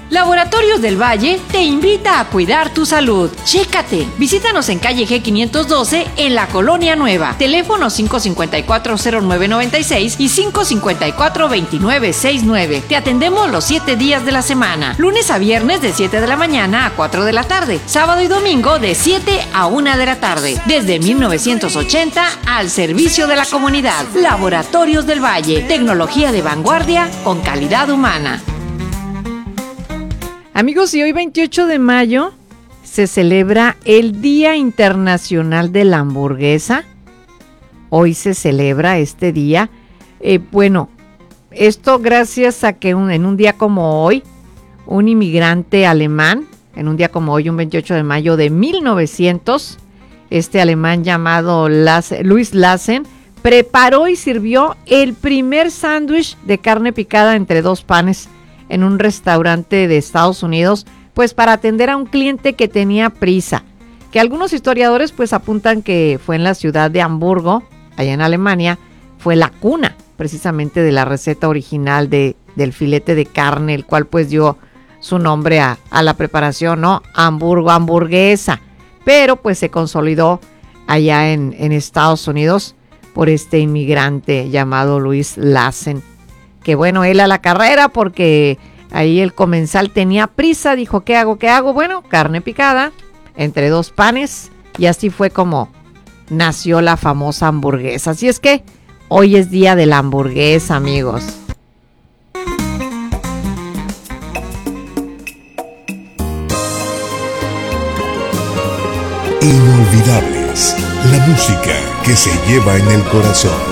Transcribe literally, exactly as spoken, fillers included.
Laboratorios del Valle te invita a cuidar tu salud. Chécate. Visítanos en calle G quinientos doce en la Colonia Nueva. Teléfono cinco cinco cuatro cero nueve nueve seis y cinco cinco cuatro dos nueve seis nueve. Te atendemos los siete días de la semana. Lunes a viernes de siete de la mañana a cuatro de la tarde. Sábado y domingo de siete a una de la tarde. Desde mil novecientos ochenta al servicio de la comunidad. Laboratorios del Valle. Tecnología de vanguardia con calidad humana. Amigos, y hoy veintiocho de mayo se celebra el Día Internacional de la Hamburguesa. Hoy se celebra este día. Eh, bueno, esto gracias a que un, en un día como hoy, un inmigrante alemán, en un día como hoy, un veintiocho de mayo de mil novecientos, este alemán llamado Lassen, Louis Lassen, preparó y sirvió el primer sándwich de carne picada entre dos panes en un restaurante de Estados Unidos, pues para atender a un cliente que tenía prisa, que algunos historiadores pues apuntan que fue en la ciudad de Hamburgo, allá en Alemania, fue la cuna precisamente de la receta original de, del filete de carne, el cual pues dio su nombre a, a la preparación, ¿no? Hamburgo, hamburguesa, pero pues se consolidó allá en, en Estados Unidos por este inmigrante llamado Louis Lassen. Que bueno, él a la carrera porque ahí el comensal tenía prisa, dijo, ¿qué hago? ¿Qué hago? Bueno, carne picada entre dos panes y así fue como nació la famosa hamburguesa. Así es que hoy es día de la hamburguesa, amigos. Inolvidables, la música que se lleva en el corazón.